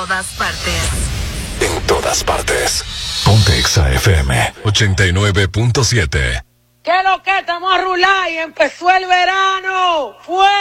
Todas partes. En todas partes. Ponte Exa FM 89.7. ¿Qué lo que estamos a rular y empezó el verano? ¡Fue!